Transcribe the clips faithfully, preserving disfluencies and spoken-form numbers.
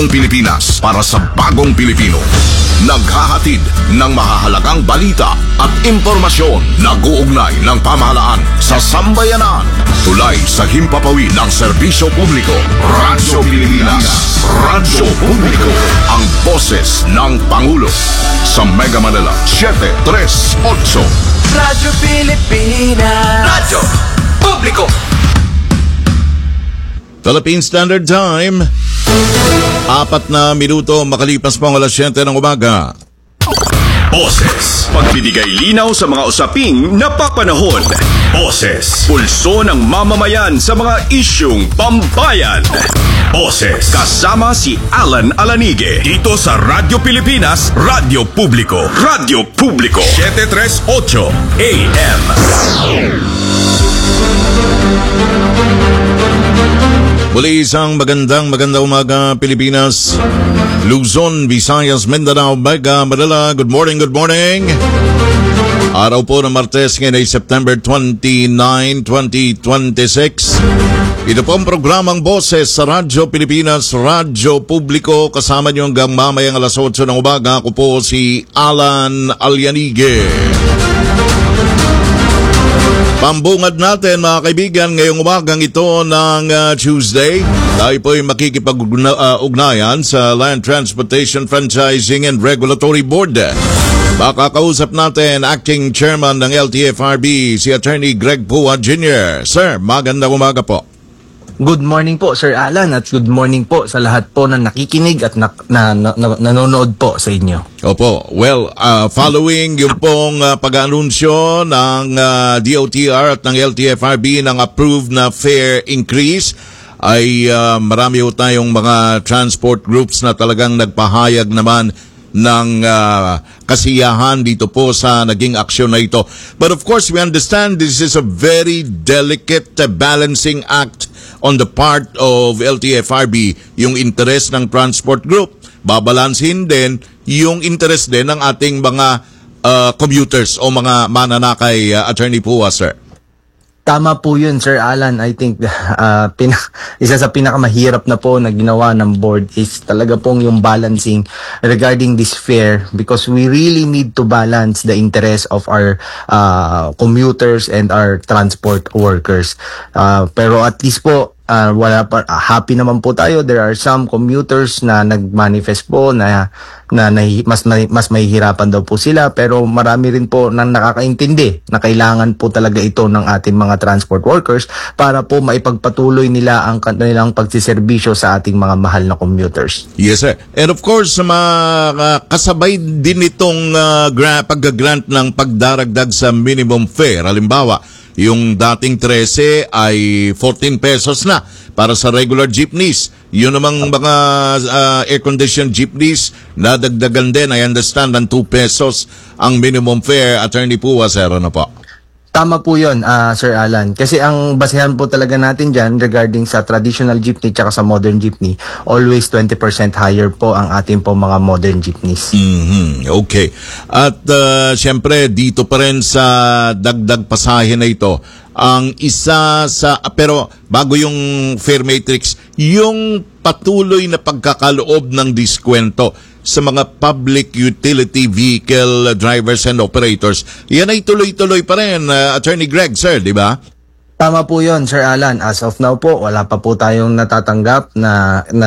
Pilipinas para sa bagong Pilipino. Naghahatid ng mahahalagang balita at impormasyon na guugnay ng pamahalaan sa sambayanan. Tulay sa himpapawid ng serbisyo publiko. Radyo Pilipinas. Radyo Publiko. Ang boses ng Pangulo. Sa Mega Manila, seven three eight. Radyo Pilipinas. Radyo Publiko. Philippine Standard Time. Apat na minuto makalipas po ang alas siyete ng umaga. Boses. Pagbibigay linaw sa mga usaping napapanahon. Boses. Pulso ng mamamayan sa mga isyung pambayan. Boses. Kasama si Alan Alanige. Dito sa Radyo Pilipinas, Radyo Publiko. Radyo Publiko. seven three eight A M. Muli isang magandang magandang umaga Pilipinas, Luzon, Visayas, Mindanao, Mega Manila. Good morning, good morning. Araw po ng Martes ngayon ay September twenty-nine, twenty twenty-six. Ito po ang programang Boses sa Radyo Pilipinas, Radyo Publiko. Kasama niyo hanggang mamayang alas eight ng umaga. Ako po si Alan Alianige. Pambungad natin mga kaibigan ngayong umagang ito ng uh, Tuesday. Tayo po ay makikipag-ugnayan sa Land Transportation Franchising and Regulatory Board. Makakausap natin Acting Chairman ng L T F R B, si Attorney Greg Pua Junior Sir, magandang umaga po. Good morning po Sir Alan at good morning po sa lahat po na nakikinig at na, na, na, na, nanonood po sa inyo. Opo. Well, uh, following yung pong uh, pag-anunsyo ng uh, D O T R at ng L T F R B ng approved na fare increase, ay uh, marami po tayong mga transport groups na talagang nagpahayag naman ng uh, kasiyahan dito po sa naging aksyon na ito. But of course, we understand this is a very delicate uh, balancing act on the part of L T F R B, yung interest ng transport group. Babalansin din yung interest din ng ating mga uh, commuters o mga mananakay, uh, Attorney Pua, sir. Tama po yun, Sir Alan. I think uh, pina, isa sa pinakamahirap na po na ginawa ng board is talaga pong yung balancing regarding this fare, because we really need to balance the interest of our uh, commuters and our transport workers. Uh, pero at least po, Uh, wala pa, uh, happy naman po tayo. There are some commuters na nag-manifest po na, na, na mas, mas mahihirapan daw po sila, pero marami rin po na nakakaintindi na kailangan po talaga ito ng ating mga transport workers para po maipagpatuloy nila ang kanilang pagsiservisyo sa ating mga mahal na commuters. Yes, sir. And of course, uh, kasabay din itong uh, gra- pag-grant ng pagdaragdag sa minimum fare. Halimbawa, yung dating thirteen ay fourteen pesos na para sa regular jeepneys. Yun namang mga uh, air-conditioned jeepneys, nadagdagan din, I understand, ng two pesos ang minimum fare. Attorney Pua, sir, ano po? Tama po yun, uh, Sir Alan. Kasi ang basehan po talaga natin dyan regarding sa traditional jeepney tsaka sa modern jeepney, always twenty percent higher po ang ating po mga modern jeepneys. Mm-hmm. Okay. At uh, siyempre, dito pa rin sa dagdag pasahe na ito, ang isa sa, pero bago yung fare matrix, yung patuloy na pagkakaloob ng diskwento sa mga public utility vehicle drivers and operators. Yan ay tuloy-tuloy pa rin, uh, Attorney Greg, sir, di ba? Tama po yun, Sir Alan. As of now po, wala pa po tayong natatanggap na na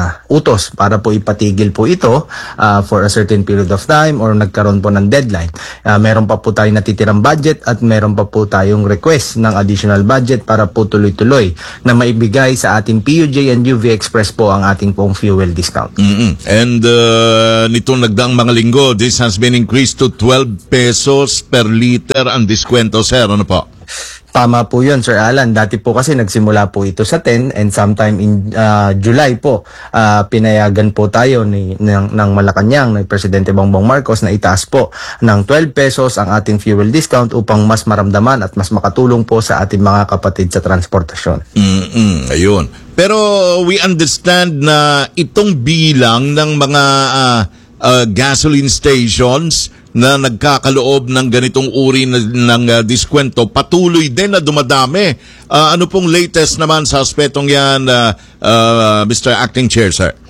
utos para po ipatigil po ito uh, for a certain period of time or nagkaroon po ng deadline. Uh, meron pa po tayong natitirang budget at meron pa po tayong request ng additional budget para po tuloy-tuloy na maibigay sa ating P U J and U V Express po ang ating pong fuel discount. Mm-hmm. And uh, nitong nagdaang mga linggo, this has been increased to twelve pesos per liter ang diskwento, sir. Ano po? Tama po yun, Sir Alan. Dati po kasi nagsimula po ito sa ten and sometime in uh, July po, uh, pinayagan po tayo ni, ng, ng Malacanang, ng Presidente Bongbong Marcos na itaas po ng twelve pesos ang ating fuel discount upang mas maramdaman at mas makatulong po sa ating mga kapatid sa transportasyon. Mm-mm, ayun. Pero we understand na itong bilang ng mga uh, uh, gasoline stations na nagkakaloob ng ganitong uri na, ng uh, diskwento, patuloy din na dumadami. Uh, ano pong latest naman sa aspetong yan, uh, uh, Mister Acting Chair, sir?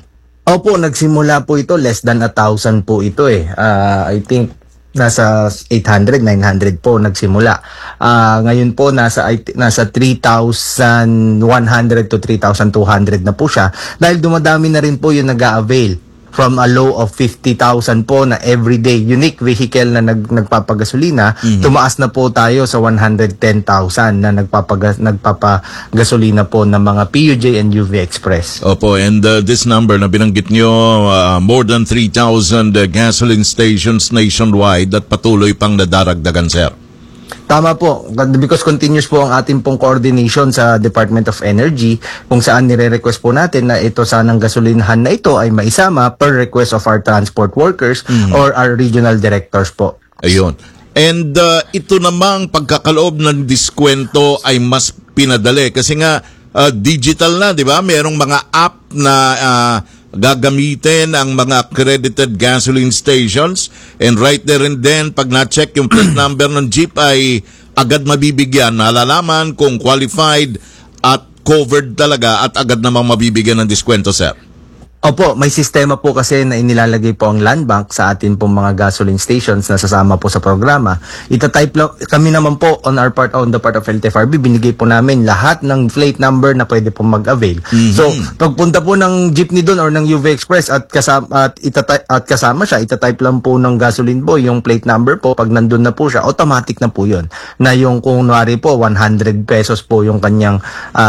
Opo, nagsimula po ito, less than a thousand po ito eh. Ah, I think nasa eight hundred, nine hundred po nagsimula. Ah, ngayon po nasa I thi- nasa three thousand one hundred to three thousand two hundred na po siya dahil dumadami na rin po yung nag-a-avail from a low of fifty thousand po na everyday unique vehicle na nag nagpapagasolina, tumaas na po tayo sa one hundred ten thousand na nagpapagas nagpapagasolina po ng mga P U J and U V Express. Opo, and uh, this number na binanggit nyo, uh, more than three thousand uh, gasoline stations nationwide at patuloy pang nadaragdagan, sir. Tama po, because continuous po ang ating pong coordination sa Department of Energy kung saan nire-request po natin na ito sanang gasolinahan na ito ay maisama per request of our transport workers or our regional directors po. Ayun. And uh, ito namang pagkakaloob ng diskwento ay mas pinadali kasi nga uh, digital na, di ba? Merong mga app na uh, gagamitin ang mga accredited gasoline stations, and right there and then pag na-check yung plate number ng jeep ay agad mabibigyan, nalalaman kung qualified at covered talaga at agad namang mabibigyan ng diskwento, sir. Opo, may sistema po kasi na inilalagay po ang land bank sa atin pong mga gasoline stations na sasama po sa programa. Ita-type lang, kami naman po on our part, on the part of L T F R B, binigay po namin lahat ng plate number na pwede po mag-avail. Mm-hmm. So, pagpunta po ng jeepney doon or ng U V Express at kasama, at, itatype, at kasama siya, itatype lang po ng gasoline boy yung plate number po. Pag nandun na po siya, automatic na po yun. Na yung kung kunwari po, one hundred pesos po yung kanyang,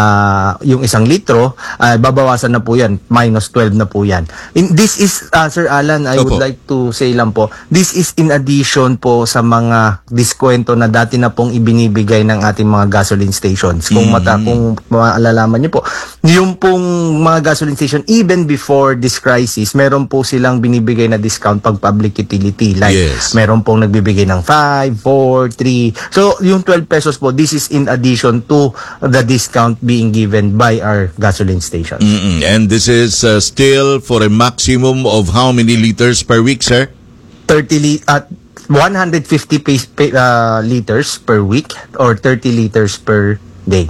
uh, yung isang litro, uh, babawasan na po yan, minus twelve na po yan. In, this is, uh, Sir Alan, I Opo. would like to say lang po, this is in addition po sa mga diskwento na dati na pong ibinibigay ng ating mga gasoline stations. Kung mata, kung maalalaman niyo po, yung pong mga gasoline station, even before this crisis, meron po silang binibigay na discount pag public utility. Like, Yes. meron pong nagbibigay ng five, four, three. So, yung twelve pesos po, this is in addition to the discount being given by our gasoline stations. Mm-mm. And this is uh, still for a maximum of how many liters per week, sir? thirty li- at one hundred fifty pa- pa- uh, liters per week or thirty liters per day.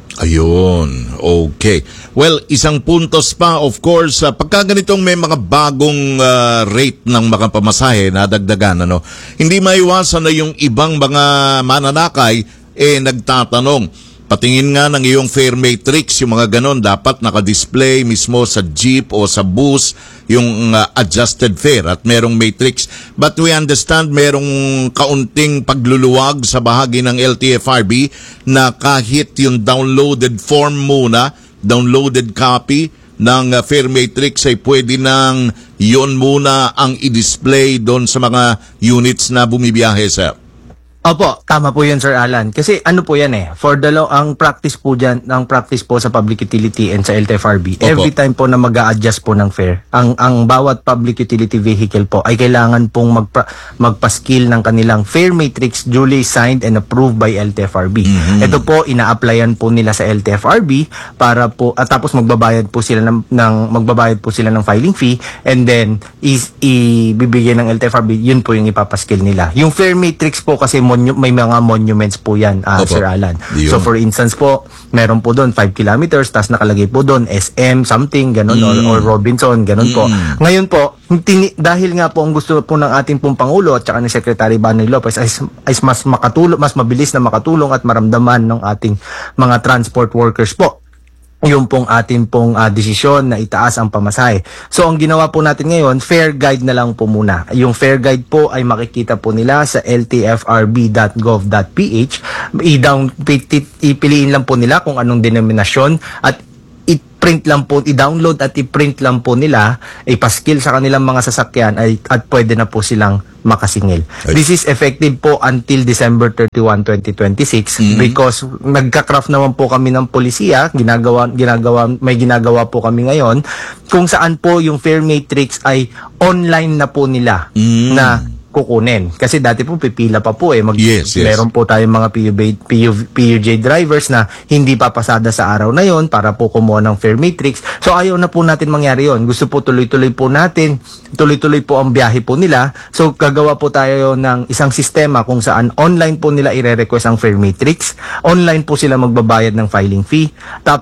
Ayun, okay. Well, isang puntos pa, of course, uh, pagka ganitong may mga bagong uh, rate ng mga pamasahe na dagdagan, ano, hindi maiwasan na yung ibang mga mananakay eh nagtatanong, patingin nga ng iyong fare matrix, yung mga ganon, dapat nakadisplay mismo sa jeep o sa bus yung uh, adjusted fare at merong matrix. But we understand merong kaunting pagluluwag sa bahagi ng L T F R B na kahit yung downloaded form muna, downloaded copy ng uh, fare matrix ay pwede nang yun muna ang i-display doon sa mga units na bumibiyahe, sir. Opo, tama po yun, Sir Alan. Kasi ano po yan eh, for the law, ang practice po dyan, ang practice po sa public utility and sa L T F R B, Opo. every time po na mag-a-adjust po ng fare, ang ang bawat public utility vehicle po ay kailangan pong magpa, magpa-skill ng kanilang fare matrix duly signed and approved by L T F R B. Mm-hmm. Ito po, ina-applyan po nila sa L T F R B para po, at tapos magbabayad po sila ng, ng magbabayad po sila ng filing fee, and then is ibibigay ng L T F R B, yun po yung ipapaskill nila. Yung fare matrix po kasi Monu- may mga monuments po yan, uh, Opo. Sir Alan. Yun. So for instance po, meron po doon five kilometers, tas nakalagay po doon S M something, ganun, Mm. or, or Robinson, ganun po. Ngayon po, tini- dahil nga po ang gusto po ng ating pong Pangulo at saka ni Secretary Banoy Lopez ay, ay mas makatulong, mas mabilis na makatulong at maramdaman ng ating mga transport workers po yung pong ating pong uh, desisyon na itaas ang pamasahe. So, ang ginawa po natin ngayon, fair guide na lang po muna. Yung fair guide po ay makikita po nila sa l t f r b dot gov dot p h. I-down, ipiliin lang po nila kung anong denominasyon at i-print lang po, i-download at i-print lang po nila, ipaskill sa kanilang mga sasakyan ay, at pwede na po silang makasingil. Ay. This is effective po until December thirty-first, twenty twenty-six Mhm. because nagka-craft naman po kami ng polisiya, ginagawa, ginagawa, may ginagawa po kami ngayon kung saan po yung fare matrix ay online na po nila Mm. na kukunin. Kasi dati po pipila pa po eh. Mag, Yes, yes. Meron po tayong mga P U, B, P U, P U J drivers na hindi papasada sa araw na yon para po kumuha ng fare matrix. So ayaw na po natin mangyari yon. Gusto po tuloy-tuloy po natin, tuloy-tuloy po ang biyahe po nila. So gagawa po tayo ng isang sistema kung saan online po nila ire-request ang fare matrix. Online po sila magbabayad ng filing fee. Tapos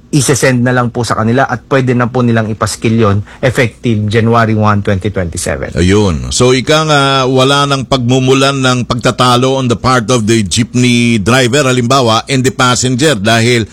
isesend na lang po sa kanila at pwede na po nilang ipaskill yon effective January first, twenty twenty-seven. Ayun. So ika nga wala ng pagmumulan ng pagtatalo on the part of the jeepney driver, halimbawa, and the passenger dahil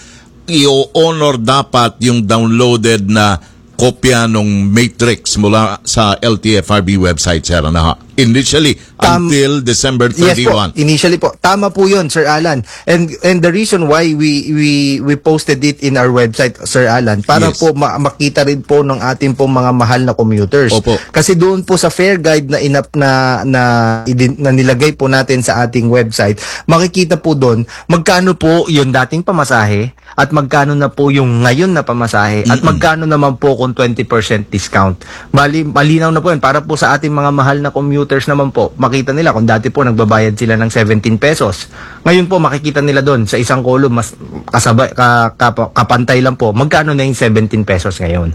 i-honor dapat yung downloaded na kopya ng matrix mula sa L T F R B website, sir. Na initially Tam- until December thirty-first. Yes po, initially po. Tama po 'yun, Sir Alan. And and the reason why we we we posted it in our website, Sir Alan, para Yes. po ma- makita rin po ng ating po mga mahal na commuters. Opo. Kasi doon po sa fare guide na inap na na, idin, na nilagay po natin sa ating website, makikita po doon magkano po 'yung dating pamasahe at magkano na po 'yung ngayon na pamasahe at magkano naman po kung twenty percent discount. Mali, malinaw na po 'yun para po sa ating mga mahal na commuters naman po, makita nila kung dati po nagbabayad sila ng seventeen pesos. Ngayon po makikita nila doon sa isang kolum mas kasabay ka, ka, kapantay lang po magkano na yung seventeen pesos ngayon.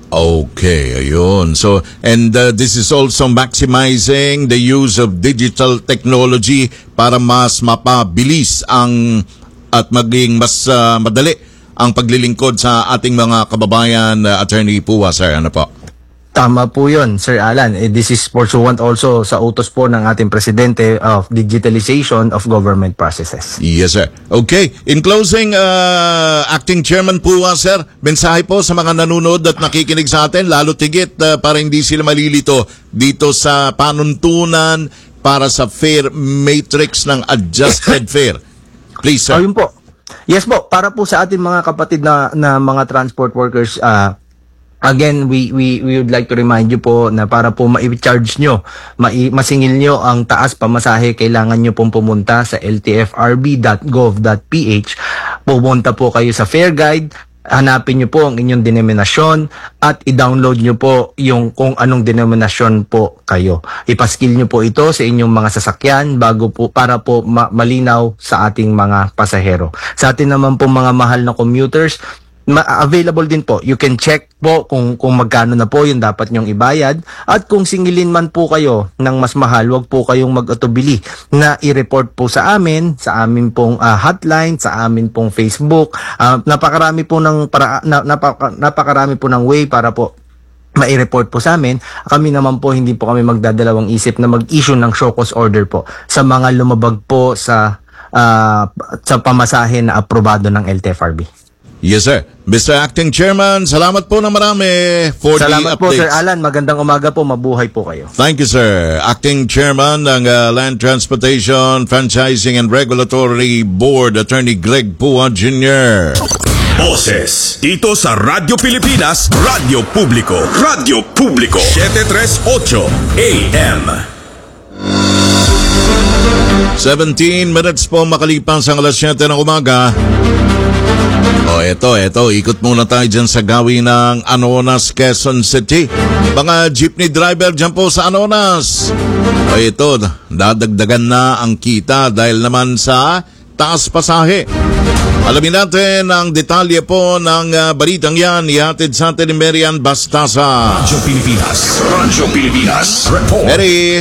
Okay, ayun. So, and uh, this is also maximizing the use of digital technology para mas mapabilis ang at maging mas uh, madali ang paglilingkod sa ating mga kababayan, uh, Attorney Pua, sir. Ano po? Tama po yun, Sir Alan. Eh, this is pursuant also sa utos po ng ating Presidente of digitalization of government processes. Yes, sir. Okay. In closing, uh, Acting Chairman Pua, sir, mensahe po sa mga nanonood at nakikinig sa atin, lalo tigit uh, para hindi sila malilito dito sa panuntunan para sa fare matrix ng adjusted fare. Please, sir. Ayun po. Yes po, para po sa ating mga kapatid na, na mga transport workers, uh, again, we, we, we would like to remind you po na para po ma-charge nyo, ma- masingil nyo ang taas pamasahe, kailangan nyo pong pumunta sa l t f r b dot gov dot p h. Pumunta po kayo sa Fare Guide, hanapin nyo po ang inyong denominasyon at i-download nyo po yung kung anong denominasyon po kayo. Ipaskill nyo po ito sa inyong mga sasakyan bago po para po ma- malinaw sa ating mga pasahero. Sa atin naman po mga mahal na commuters, ma- available din po. You can check po kung kung magkano na po yung dapat nyong ibayad at kung singilin man po kayo ng mas mahal, wag po kayong mag-atubili na i-report po sa amin, sa amin pong uh, hotline, sa amin pong Facebook. Uh, napakarami po ng para, na, napaka, napakarami po ng way para po mai-report po sa amin. Kami naman po hindi po kami magdadalawang isip na mag-issue ng show cause order po sa mga lumabag po sa uh, sa pamasahe na aprobado ng L T F R B. Yes, sir. Mister Acting Chairman, salamat po na marami for Salamat the po, updates. Sir Alan. Magandang umaga po. Mabuhay po kayo. Thank you, sir. Acting Chairman ng uh, Land Transportation, Franchising and Regulatory Board, Attorney Greg Pua Junior Boses dito sa Radyo Pilipinas, Radyo Publiko, Radyo Publiko, seven thirty-eight A M. seventeen minutes po makalipas ang alas siyete ng umaga. O eto, eto, ikot muna tayo dyan sa gawin ng Anonas, Quezon City. Mga jeepney driver dyan po sa Anonas. O ito, dadagdagan na ang kita dahil naman sa taas pasahe. Alamin natin ang detalye po ng uh, balitang yan. Ihatid sa atin ni Marian Bastasa. Radyo Pilipinas, Radyo Pilipinas, report. Mary.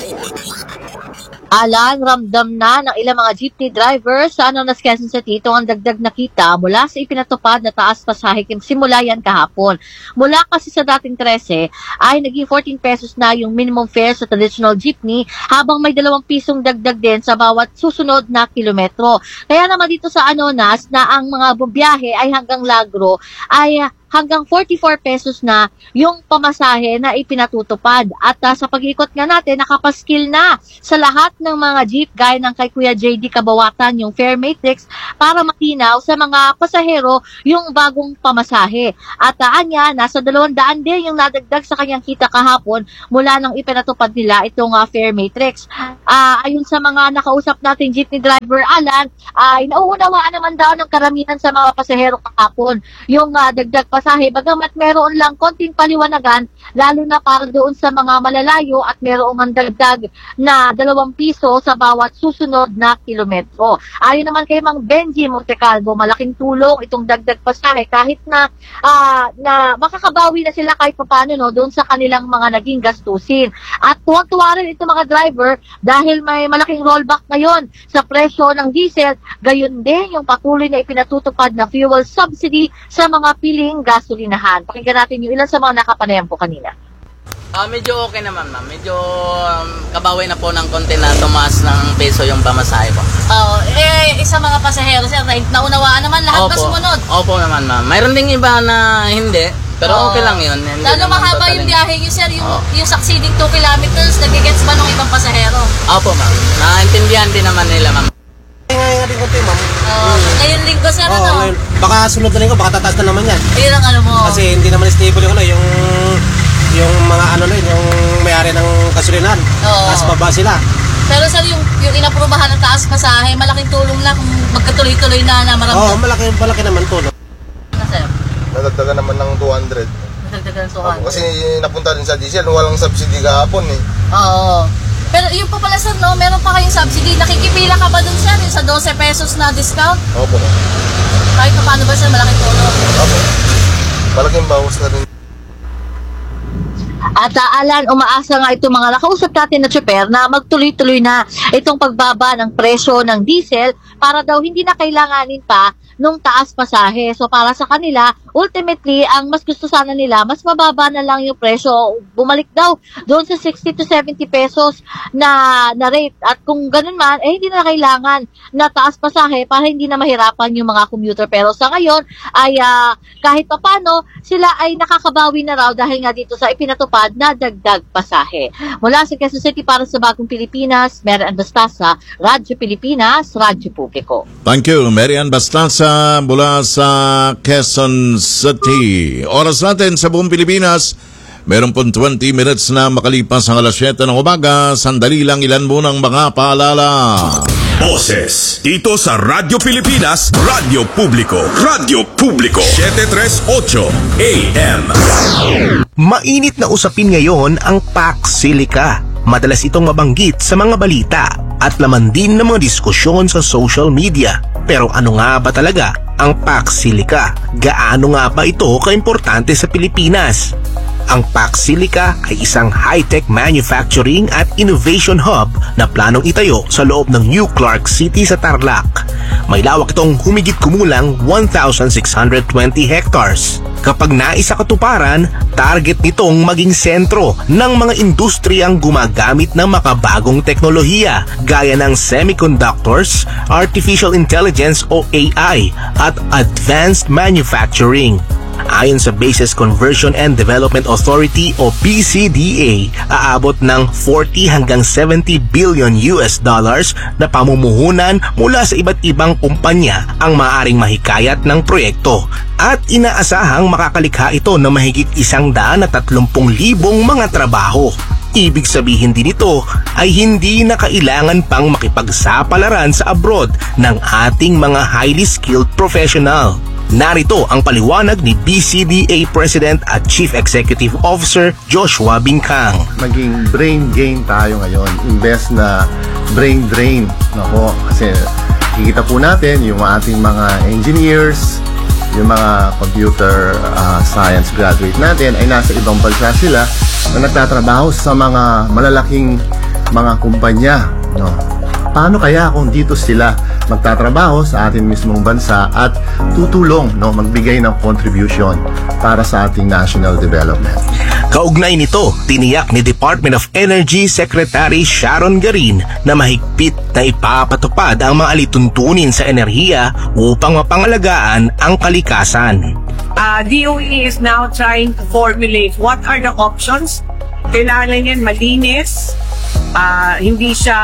Alan, ramdam na ng ilang mga jeepney drivers sa Anonas, Quezon City ito ang dagdag na kita mula sa ipinatupad na taas pasahe simula yan kahapon. Mula kasi sa dating thirteen ay naging fourteen pesos na yung minimum fare sa traditional jeepney habang may dalawang pisong dagdag din sa bawat susunod na kilometro. Kaya naman dito sa Anonas na ang mga bubiyahe ay hanggang Lagro ay hanggang forty-four pesos na yung pamasahe na ipinatutupad. At uh, sa pag-ikot nga natin, nakapaskil na sa lahat ng mga jeep gaya ng kay Kuya J D Kabawatan yung fare matrix para matinaw sa mga pasahero yung bagong pamasahe. At uh, anya, nasa dalawang daan din yung nadagdag sa kanyang kita kahapon mula nang ipinatupad nila itong uh, fare matrix. Uh, ayun sa mga nakausap natin jeepney driver, Alan, ay uh, nauunawaan naman daw ng karamihan sa mga pasahero kahapon yung uh, dagdag pa pasahe, bagamat meron lang konting paliwanagan, lalo na para doon sa mga malalayo at merong ang dagdag na dalawang piso sa bawat susunod na kilometro. Ayon naman kay Mang Benji Montecalvo, malaking tulong itong dagdag pasahe kahit na, uh, na makakabawi na sila kahit paano no, doon sa kanilang mga naging gastusin. At tuwang-tuwa rin itong mga driver dahil may malaking rollback ngayon sa presyo ng diesel, gayon din yung patuloy na ipinatutupad na fuel subsidy sa mga piling gasolinahan. Pakinggan natin yung ilan sa mga nakapanayam po kanina. Uh, medyo okay naman ma'am. Medyo um, kabawi na po ng konti na tumaas ng peso yung pamasahe po. Oo. Eh, isa mga pasahero sir, naunawaan naman lahat ba sumunod? Opo naman ma'am. Mayroon ding iba na hindi. Pero Oo. okay lang yun. Hindi Lalo naman mahaba totaling- yung biyahe nyo sir, yung, Oo. yung succeeding two kilometers, nagigets ba ng ibang pasahero? Opo ma'am. Naintindihan din naman nila ma'am. Ngayon nga din konti, ma'am. Oo. Ngayon linggo sir, Oo, ano? ngayon. Baka sunod na linggo, baka tataas na naman yan. Ayun ang ano mo. Kasi hindi naman stable yung ano, yung yung mga ano na yun, yung may-ari ng gasolinahan. Oo. Taas baba sila. Pero sir, yung, yung inaprubahan ng taas pasahe, malaking tulong na kung magkatuloy-tuloy na na Oo, maramdaman. malaki, malaki naman to. No? Na sir. Nadagdagan naman ng two hundred. Nadagdagan ng two Opo, hundred. kasi napunta din sa diesel, walang subsidy kahapon eh. Oo. Pero yung pa pala sir, no, meron pa kayong subsidy. Nakikipila ka ba dun sir, yung sa twelve pesos na discount? Opo. Kahit pa paano ba sir, malaking tulong. Opo. Malaking bawas na rin. At uh, Alan, umaasa nga itong mga nakausap natin na tsuper na magtuloy-tuloy na itong pagbaba ng presyo ng diesel para daw hindi na kailanganin pa nung taas pasahe. So para sa kanila, ultimately, ang mas gusto sana nila, mas mababa na lang yung presyo. Bumalik daw doon sa sixty to seventy pesos na, na rate. At kung ganun man, eh hindi na kailangan na taas pasahe para hindi na mahirapan yung mga commuter. Pero sa ngayon, ay uh, kahit papano, sila ay nakakabawi na raw dahil nga dito sa ipinatupad na dagdag pasahe. Mula sa Quezon City para sa Bagong Pilipinas, Marian Bastasa, Radyo Pilipinas, Radyo Publiko. Thank you, Marian Bastasa mula sa Quezon City. Oras natin sa buong Pilipinas, meron pong twenty minutes na makalipas ang alas siyete ng umaga. Sandali lang, ilan munang mga paalala. Boses dito sa Radyo Pilipinas, Radyo Publiko, Radyo Publiko, seven thirty-eight A M. Mainit na usapin ngayon ang Paxilica. Madalas itong mabanggit sa mga balita at laman din ng mga diskusyon sa social media. Pero ano nga ba talaga ang Paxilica? Gaano nga ba ito kaimportante sa Pilipinas? Ang Paxilica ay isang high-tech manufacturing at innovation hub na planong itayo sa loob ng New Clark City sa Tarlac. May lawak itong humigit kumulang one thousand six hundred twenty hectares. Kapag naisa katuparan, target nitong maging sentro ng mga industriyang gumagamit ng makabagong teknolohiya gaya ng semiconductors, artificial intelligence o A I at advanced manufacturing. Ayon sa Bases Conversion and Development Authority o B C D A, aabot ng forty hanggang seventy billion U S dollars na pamumuhunan mula sa iba't ibang kumpanya ang maaaring mahikayat ng proyekto at inaasahang makakalikha ito ng mahigit isang daan at tatlumpung libong mga trabaho. Ibig sabihin din ito ay hindi na kailangan pang makipagsapalaran sa abroad ng ating mga highly skilled professional. Narito ang paliwanag ni B C D A President at Chief Executive Officer Joshua Bincang. Maging brain gain tayo ngayon, invest na brain drain. Nako, kasi kikita po natin yung ating mga engineers, yung mga computer uh, science graduate natin ay nasa ibang bansa sila na nagtatrabaho sa mga malalaking mga kumpanya. No? Paano kaya kung dito sila magtatrabaho sa ating mismong bansa at tutulong, no, magbigay ng contribution para sa ating national development? Kaugnay nito, tiniyak ni Department of Energy Secretary Sharon Garin na mahigpit na ipapatupad ang mga alituntunin sa enerhiya upang mapangalagaan ang kalikasan. Uh, D O E is now trying to formulate what are the options. Kailangan yan malinis, uh, hindi siya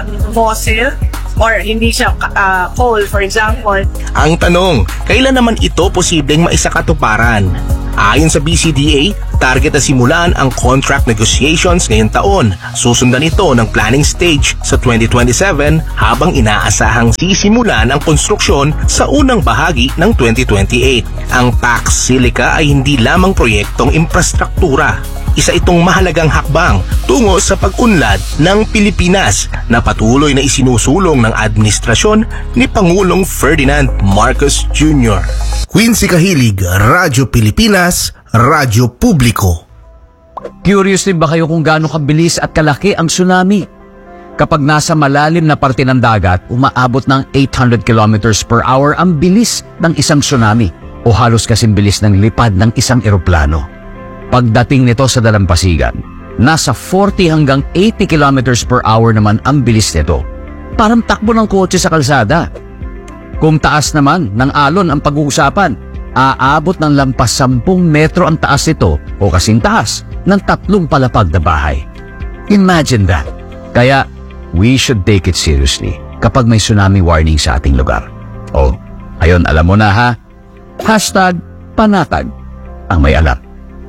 fossil, or hindi siya uh, coal, for example. Ang tanong, kailan naman ito posibleng maisakatuparan? Ayon sa B C D A, target na simulan ang contract negotiations ngayong taon. Susundan ito ng planning stage sa twenty twenty-seven habang inaasahang sisimulan ang konstruksyon sa unang bahagi ng twenty twenty-eight. Ang Pax Silica ay hindi lamang proyektong infrastruktura. Isa itong mahalagang hakbang tungo sa pag-unlad ng Pilipinas na patuloy na isinusulong ng administrasyon ni Pangulong Ferdinand Marcos Junior Quincy Kahilig, Radyo Pilipinas, Radyo Publiko. Curious din ba kayo kung gaano kabilis at kalaki ang tsunami? Kapag nasa malalim na parte ng dagat, umaabot ng eight hundred kilometers per hour ang bilis ng isang tsunami o halos kasing bilis ng lipad ng isang eroplano. Pagdating nito sa dalampasigan, nasa forty hanggang eighty kilometers per hour naman ang bilis nito. Parang takbo ng kotse sa kalsada. Kung taas naman ng alon ang pag-uusapan, aabot ng lampas sampung metro ang taas nito o kasing taas ng tatlong palapag na bahay. Imagine that. Kaya, we should take it seriously kapag may tsunami warning sa ating lugar. O, ayun, alam mo na ha. Hashtag panatag ang may alam.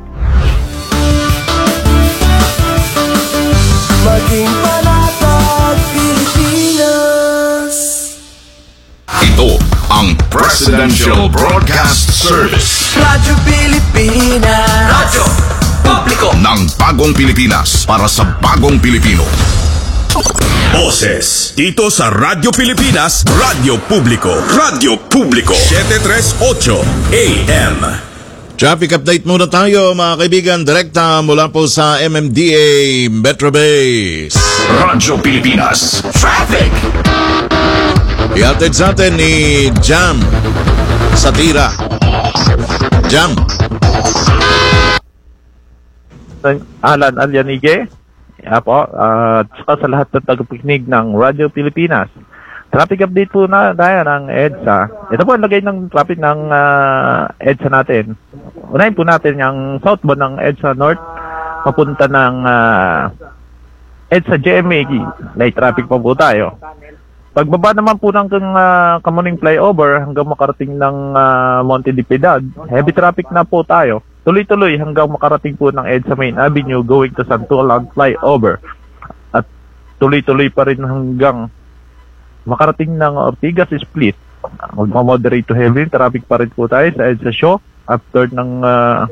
Maging panatag Pilipinas. Ito ang Presidential Broadcast Service. Radyo Pilipinas. Radyo Publiko ng Bagong Pilipinas para sa Bagong Pilipino. Boses dito sa Radyo Pilipinas, Radyo Publiko, Radyo Publiko seven thirty-eight A M. Traffic update muna tayo mga kaibigan, direkta mula po sa M M D A Metro Base. Radyo Pilipinas Traffic. Ihatid sa atin ni Jam Satira. Jam. Alan Alyanige. Apo, at uh, sa lahat ng tagapakinig ng Radyo Pilipinas. Traffic update po na tayo ng EDSA. Ito po ang lagay ng traffic ng uh, EDSA natin. Unahin po natin yung southbound ng EDSA North papunta ng uh, EDSA J M A. Light traffic pa po tayo. Pagbaba naman po ng uh, Kamuning Flyover hanggang makarating ng uh, Monte de Piedad, heavy traffic na po tayo. Tuloy-tuloy hanggang makarating po ng EDSA Main Avenue going to Santulan Flyover. At tuloy-tuloy pa rin hanggang makarating ng Ortigas Split. Magmamoderate to heavy traffic pa rin po tayo sa EDSA Shaw. After ng uh,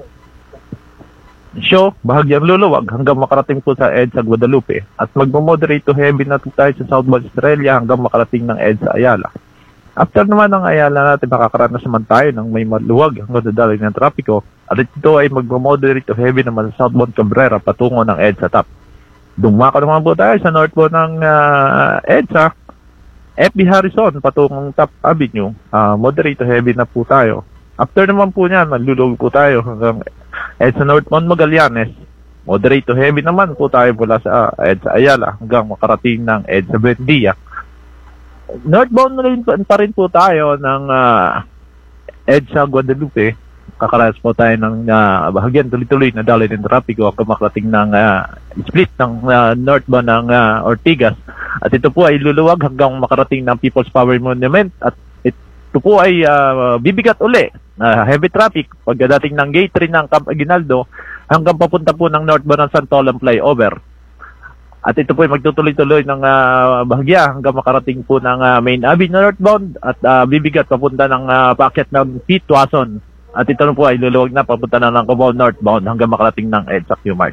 Shaw, bahagyang luluwag hanggang makarating po sa EDSA Guadalupe. At magmamoderate to heavy na po tayo sa Southbound Australia hanggang makarating ng EDSA Ayala. After naman ng Ayala natin, makakaranas naman tayo ng may maluwag hanggang dadaling ng trapiko. At ito ay magmamoderate to heavy naman sa Southbound Cabrera patungo ng EDSA Top. Dumako naman po tayo sa northbound ng uh, EDSA F B Harrison patungong Top Avenue. Uh, moderate to heavy na po tayo. After naman po niyan, maglulog po tayo hanggang EDSA Northbound Magallanes. Moderate to heavy naman po tayo mula sa uh, EDSA Ayala hanggang makarating ng EDSA Buendia. Northbound na rin pa rin po tayo ng uh, EDSA Guadalupe. Kakaranas po tayo ng uh, bahagyan tuloy-tuloy na daloy ng trapiko hanggang makarating ng uh, split ng uh, northbound ng uh, Ortigas. At ito po ay luluwag hanggang makarating ng People's Power Monument. At ito po ay uh, bibigat uli. Uh, heavy traffic pagdating ng gate three ng Camp Aguinaldo hanggang papunta po ng northbound ng Santolan Flyover. At ito po ay magtutuloy-tuloy ng uh, bahagya hanggang makarating po ng uh, Main Avenue northbound at uh, bibigat papunta ng uh, paakyat ng P. Tuason. At ito po ay luluwag na papunta na ng Cubao northbound hanggang makarating ng EDSA Q-Mart.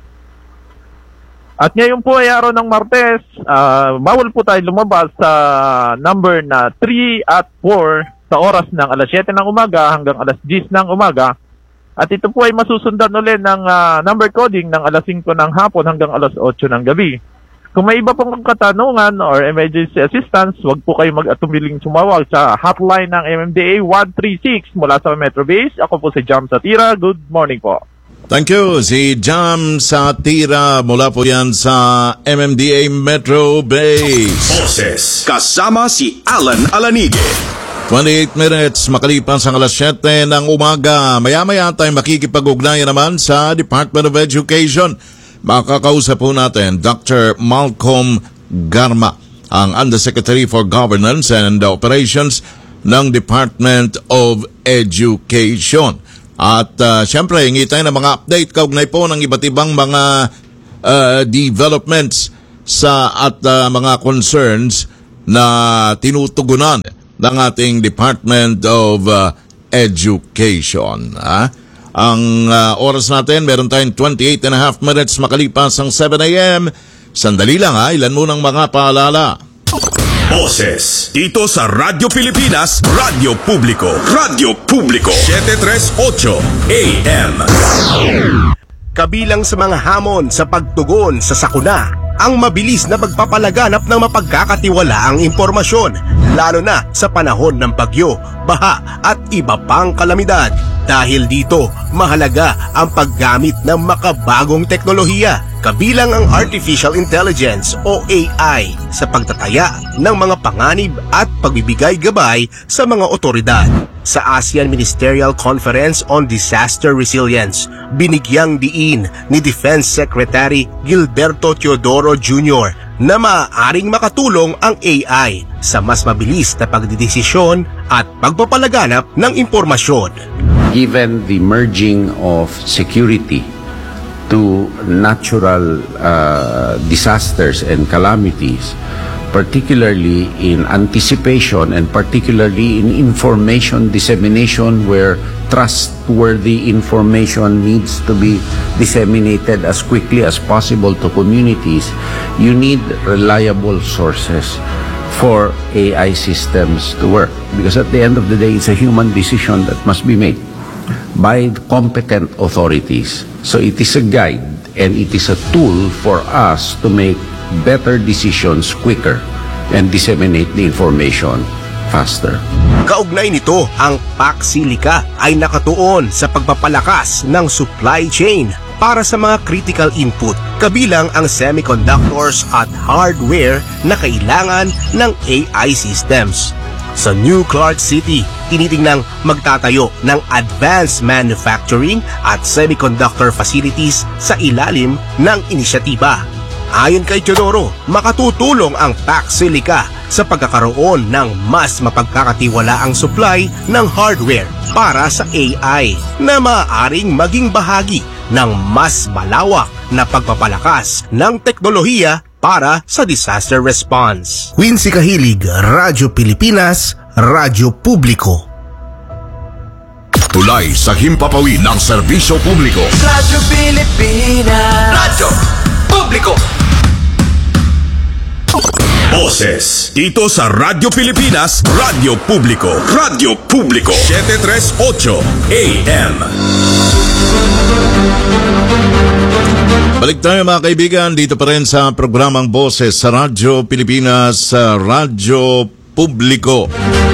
At ngayon po ay araw ng Martes, uh, bawal po tayo lumabas sa number na three at four sa oras ng alas siyete ng umaga hanggang alas diyes ng umaga. At ito po ay masusundan ulit ng uh, number coding ng alas singko ng hapon hanggang alas otso ng gabi. Kung may iba pong katanungan or emergency assistance, huwag po kayo mag-atumiling sumawag sa hotline ng M M D A one three six mula sa Metro Base. Ako po si Jam Satira. Good morning po. Thank you. Si Jam Satira mula po yan sa M M D A Metro Base. Boses kasama si Alan Alanige. twenty-eight minutes makalipas ang alas siyete ng umaga. Maya-maya tayo makikipag-ugnayan naman sa Department of Education. Makakausap po natin Doctor Malcolm Garma, ang Undersecretary for Governance and Operations ng Department of Education. At uh, syempre, hingi tayo ng mga update kaugnay po ng iba't ibang mga uh, developments sa at uh, mga concerns na tinutugunan ng ating Department of uh, Education. Ha? Ang uh, oras natin, meron tayong twenty-eight and a half minutes makalipas ang seven a.m. Sandali lang ha, ilan mo ng mga paalala. Boses dito sa Radyo Pilipinas, Radyo Publiko, Radyo Publiko, seven thirty-eight A M. Kabilang sa mga hamon sa pagtugon sa sakuna, ang mabilis na pagpapalaganap ng mapagkakatiwalaang impormasyon, lalo na sa panahon ng bagyo, baha at iba pang kalamidad. Dahil dito, mahalaga ang paggamit ng makabagong teknolohiya, kabilang ang Artificial Intelligence o A I sa pagtataya ng mga panganib at pagbibigay gabay sa mga otoridad. Sa ASEAN Ministerial Conference on Disaster Resilience, binigyang diin ni Defense Secretary Gilberto Teodoro Junior na maaaring makatulong ang A I sa mas mabilis na pagdidesisyon at pagpapalaganap ng impormasyon. Given the merging of security to natural uh, disasters and calamities, particularly in anticipation and particularly in information dissemination where trustworthy information needs to be disseminated as quickly as possible to communities, you need reliable sources for A I systems to work. Because at the end of the day, it's a human decision that must be made by competent authorities. So it is a guide and it is a tool for us to make better decisions quicker and disseminate the information faster. Kaugnay nito, ang Paxilica ay nakatuon sa pagpapalakas ng supply chain para sa mga critical input, kabilang ang semiconductors at hardware na kailangan ng A I systems. Sa New Clark City, tinitingnang magtatayo ng advanced manufacturing at semiconductor facilities sa ilalim ng inisyatiba. Ayon kay Teodoro, makatutulong ang Paxilica sa pagkakaroon ng mas mapagkakatiwalaang supply ng hardware para sa A I na maaaring maging bahagi ng mas malawak na pagpapalakas ng teknolohiya para sa disaster response. Wincy Kahilig, Radyo Pilipinas, Radyo Publiko. Tulay sa himpapawid ng serbisyo publiko. Radyo Pilipinas, Radyo Publiko. Boses dito sa Radyo Pilipinas, Radyo Publiko, Radyo Publiko, seven thirty-eight A M. Balik tayo mga kaibigan, dito pa rin sa programang Boses sa Radyo Pilipinas, sa Radyo Publiko.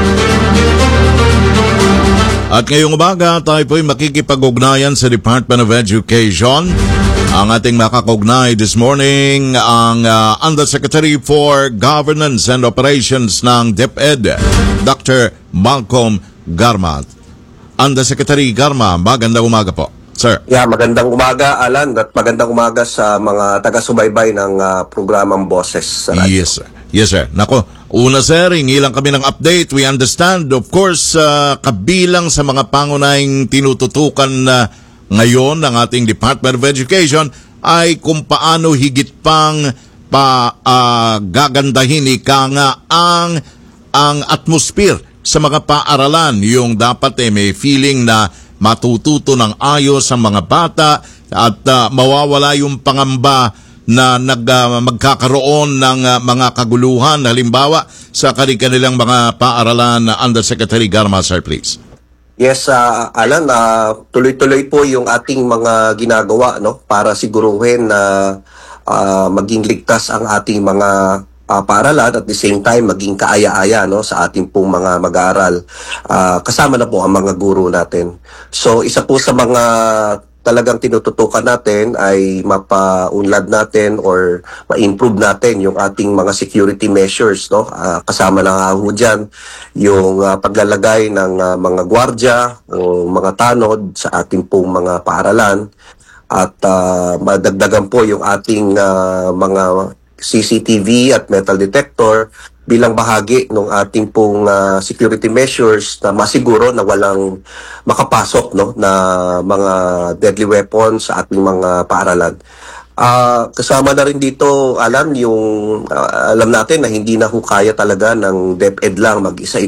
At ngayong umaga, tayo po'y makikipag-ugnayan sa Department of Education. Ang ating makakaugnay this morning, ang uh, Undersecretary for Governance and Operations ng DepEd, Doctor Malcolm Garma. Undersecretary Garma, magandang umaga po. Sir. Yeah, magandang umaga, Alan, at magandang umaga sa mga taga-subaybay ng uh, programang Boses sa radyo. Yes, sir. Yes, sir. Nako, una sir, hingi lang kami ng update. We understand, of course, uh, kabilang sa mga pangunahing tinututukan na uh, ngayon ng ating Department of Education ay kung paano higit pang pa, uh, gagandahin ika nga ang, ang atmosphere sa mga paaralan. Yung dapat eh, may feeling na matututo ng ayos ang mga bata at uh, mawawala yung pangamba na nag, uh, magkakaroon ng uh, mga kaguluhan, halimbawa sa kanilang mga paaralan. uh, Undersecretary Garma, sir, please. Yes, uh, Alan, uh, tuloy-tuloy po yung ating mga ginagawa, no, para siguruhin na uh, maging ligtas ang ating mga uh, paaralan at the same time maging kaaya-aya, no, sa ating pong mga mag-aaral. Uh, kasama na po ang mga guro natin. So isa po sa mga talagang tinututukan natin ay mapaunlad natin or ma-improve natin yung ating mga security measures, no? Uh, kasama na nga ho dyan yung uh, paglalagay ng uh, mga gwardya o mga tanod sa ating pong mga paaralan at uh, madagdagan po yung ating uh, mga C C T V at metal detector bilang bahagi ng ating pong ah, security measures na masiguro na walang makapasok no na mga deadly weapons sa ating mga paaralan. Ah, kasama na rin dito, alam yung ah, alam natin na hindi na ho kaya talaga ng DepEd lang mag-isa